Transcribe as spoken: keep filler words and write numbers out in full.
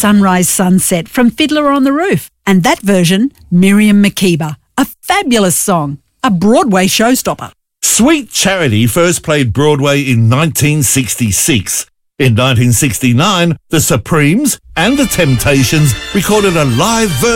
Sunrise Sunset from Fiddler on the Roof. And that version, Miriam Makeba. A fabulous song. A Broadway showstopper. Sweet Charity first played Broadway in nineteen sixty-six. In nineteen sixty-nine, the Supremes and the Temptations recorded a live version